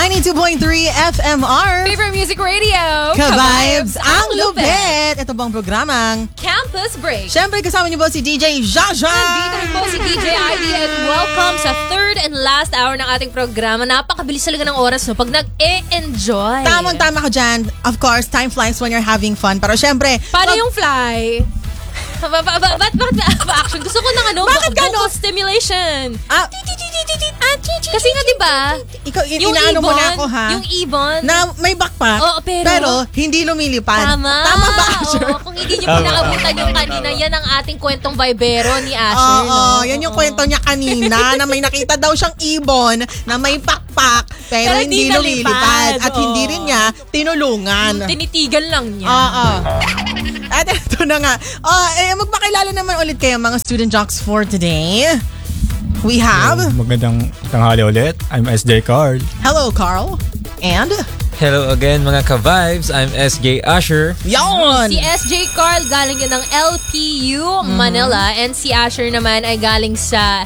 92.3 FMR. Favorite Music Radio. Ka-vibes ang lupit. Ito bang programang Campus Break. Siyempre kasama niyo po si DJ Jaja. Nandito rin po si DJ ID at welcome sa third and last hour ng ating programa. Napakabilis talaga ng oras no pag nag-e-enjoy. Tamang-tama ka dyan. Of course, time flies when you're having fun. Pero siyempre, Paano yung fly? Bakit action? Gusto ko ng Bakit vocal stimulation. Kasi nga diba, ikaw, yung inaano mo na ibon, ako ha? yung ibon, Na may backpack, Oo, pero hindi lumilipad. Tama. Tama ba, Asher? Oo, kung hindi niyo pinakabutan yung kanina, yan ang ating kwentong vibero ni Asher. Oo, yan yung kwento niya kanina na may nakita daw siyang ibon na may pakpak pero hindi lumilipad at hindi rin niya tinulungan. Tinitigan lang niya. Oo. At ito na nga. Magpakilala naman ulit kayo mga student jocks for today. We have... Magandang tanghali ulit. I'm SJ Carl. Hello, Carl. And... Hello again mga ka-vibes. I'm SJ Asher. Yon! Si SJ Carl galing yun ng LPU Manila and si Asher naman ay galing sa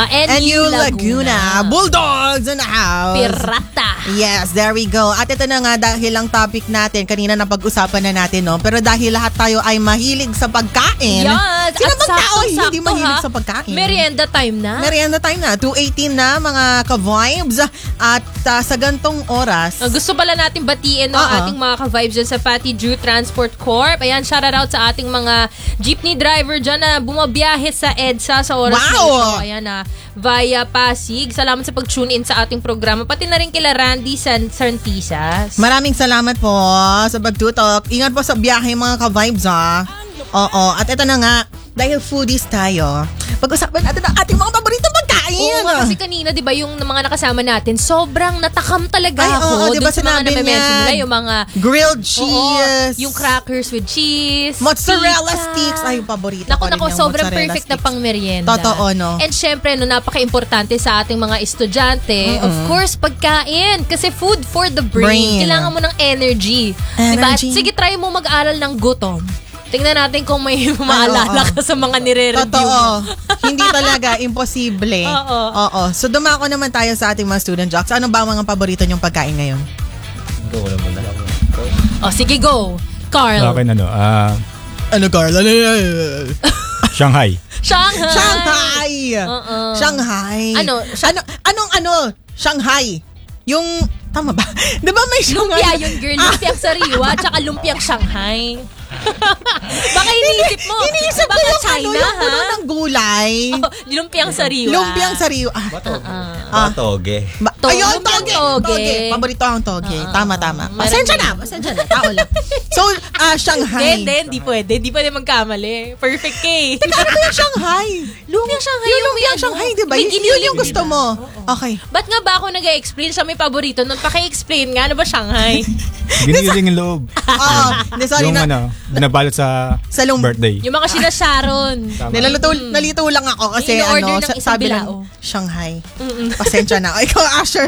NU Laguna. Bulldogs in the house. Pirata. Yes, there we go. At ito na nga dahil ang topic natin, kanina napag-usapan na natin, no? Pero dahil lahat tayo ay mahilig sa pagkain. Yes. Sino At bang tao ay hindi sakto, mahilig ha? sa pagkain? Merienda time na. Merienda time na. 2:18 na mga ka-vibes. At sa gantong oras... Gusto pala natin batiin no, ating mga ka-vibes dyan sa Fatty Drew Transport Corp. Ayan, shoutout sa ating mga jeepney driver dyan na bumabiyahe sa EDSA sa oras na ito. Ayan na, via Pasig. Salamat sa pag-tune in sa ating programa. Pati na rin kila Randy Santisas. Maraming salamat po sa pagtutok. Ingat po sa biyahe mga ka-vibes ha. Oo. At ito na nga, dahil foodies tayo, pag-usapan natin ang ating mga paboritong pagkain. Oo nga, kasi kanina, di ba, yung mga nakasama natin, sobrang natakam talaga ako. Di ba dun sa mga sinabi na-mention niya, nila, yung mga grilled cheese. yung crackers with cheese. Mozzarella pizza. sticks. Ay, yung paborito ko rin Naku, yung sobrang mozzarella perfect na sticks. pang merienda. Totoo, no? And syempre, no, napaka-importante sa ating mga estudyante, of course, pagkain. Kasi food for the brain. Kailangan mo ng energy. Diba? At sige, try mo mag-aral ng gutom. Tingnan natin kung may maalala ka sa mga nire-review Totoo. mo. Hindi talaga. Imposible. Oo. So, dumako naman tayo sa ating mga student jocks. Ano ba ang mga paborito niyong pagkain ngayon? Go na muna. Sige, go. Carl. Sa akin Ano, Carl? Shanghai. Shanghai! Shanghai. Anong Shanghai? Yung... Tama ba? Di ba may Shanghai? Lumpia yun, girl. Lumpiang sariwa, tsaka lumpiang Shanghai. Baka iniisip mo. Iniisip ko baka yung China, yung puno ng gulay. Lumpiang sariwa. Lumpiang sariwa. Toge. Ayun, lumpiang toge. Paborito ang toge. Tama. Pasensya na. Tao lang. So, Shanghai. Hindi pwede. Hindi pwede magkamali. Perfect cake. Teka, ano yung Shanghai? Lumpiang Shanghai. Yung lumpiang Shanghai, di ba? Yun yung gusto mo. Okay. Ba't nga ba ako nag-explain siya may paborito? Nung paki-explain nga, ano ba Shanghai? Ginigiling yung loob. Oo. Sorry Yung na. binabalot sa birthday. Yung mga sina Sharon. Nalito lang ako kasi In-order ng isang sabi bilao. lang Shanghai. Pasensya na. Ikaw, Asher.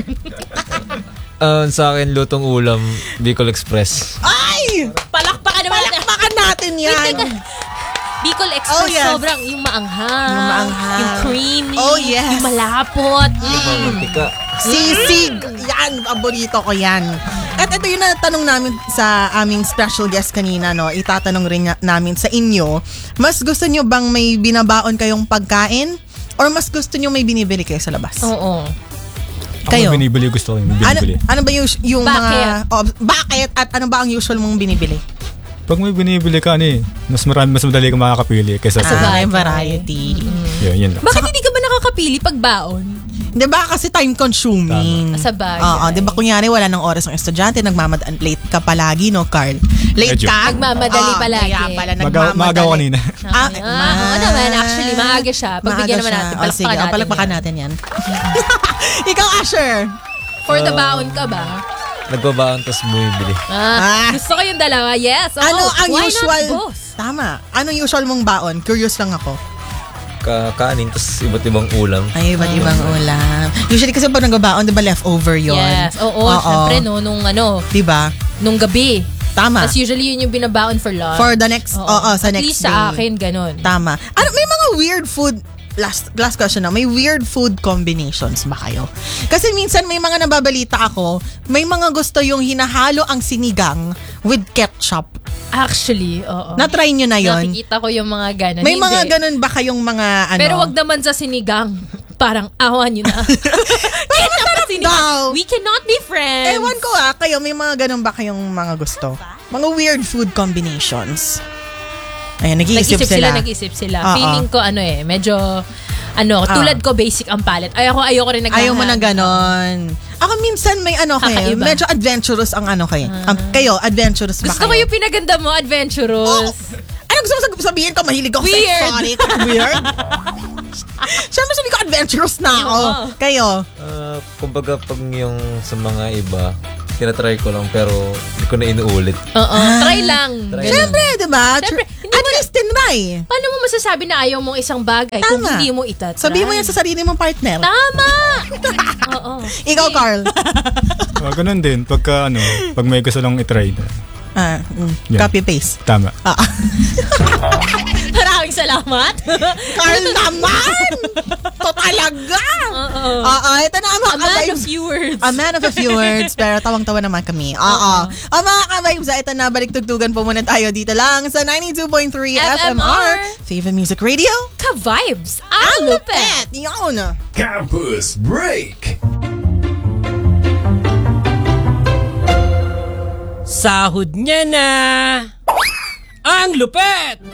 Sa akin, lutong ulam, Bicol Express. Ay! Palakpakan natin yan. Bicol Express, yes. sobrang yung maanghang. Yung creamy. Oh, yes. Yung malapot. Mantika. Sisig. Yan, paborito ko yan. At ito yung natanong namin sa aming special guest kanina, no? Itatanong rin namin sa inyo. Mas gusto nyo bang may binabaon kayong pagkain? Or mas gusto nyo may binibili kayo sa labas? Oo. Kayo? Ako binibili, gusto ko yung binibili. Ano ba yung Bakit? mga... bakit? At ano ba ang usual mong binibili? Pag may binibili ka, mas madali kang makakapili kaysa sa... May variety. Yun lang. Bakit hindi ka ba nakakapili pag baon? Di ba kasi time consuming? Sa bagay. Oo, di ba kunyari wala ng oras ng estudyante, late ka palagi, no, Carl? Late Medyo. ka? Nagmamadali palagi. Kaya pala Maaga ko kanina. Oo naman, actually, maaga siya. Pagbigyan naman natin, palakpakan natin yan. Ikaw, Asher. For the baon ka ba? Nagbabaon tapos bumibili. Gusto ko yung dalawa, yes. Ano ang why usual? not both? Tama. Anong usual mong baon? Curious lang ako. Kanin tapos iba't ibang ulam. Ay, iba't ibang ulam. Usually kasi pag nagbabaon, diba leftover yun? Yes, oo. Syempre, no, Diba? nung gabi. Tama. Tapos usually yun yung binabaon for lunch. For the next, sa At next least day. sa akin, ganun. Tama. Ano, may mga weird food last question na, may weird food combinations ba kayo? Kasi minsan may mga nababalita ako, may mga gusto yung hinahalo ang sinigang with ketchup. Actually, oo. Na-try nyo na yon? Nakikita ko yung mga ganon. May Hindi. mga ganon ba kayong mga ano? Pero wag naman sa sinigang. Parang awan nyo na. Ketchup at sinigang. daw. We cannot be friends. Ewan ko kayo, may mga ganon ba kayong mga gusto? Mga weird food combinations. Ayan, nag-iisip sila. Nag-isip sila. Oo. Feeling ko medyo tulad ko basic ang palette. Ayoko rin Ayaw mo na ganon. Ako minsan may kayo, Kakaiba. medyo adventurous ang kayo. Kayo, adventurous ba Gusto ko kayo? yung pinaganda mo, adventurous. Ano gusto mo sabihin ko? Mahilig ako Weird. sa exotic. Weird? Siyempre sabi ko, adventurous na ako. Oo. Kayo? Kumbaga pag yung sa mga iba, tinatry ko lang pero hindi ko na inuulit. Oo. Try lang. Try Ganun. Siyempre, diba? Siyempre, hindi At least tinry. Paano mo masasabi na ayaw mong isang bagay kung Tama. hindi mo itatry? Sabihin mo yan sa sarili mong partner. Tama! Oo. Ikaw, Carl. Ganun din. Pagka pag may gusto lang itry. Yan. Copy-paste. Tama. Maraming salamat. Carl naman! To talaga! Oo, ito na ang mga A man of ka-vibes. few words. A man of a few words, pero tawang-tawa naman kami. Oo. O mga ka-vibes, ito na, balik-tugtugan po muna tayo dito lang sa 92.3 FMR. Favorite Music Radio. Ka-vibes. Ang lupet. Yun. Campus Break. Sahod niya na! Ang lupet!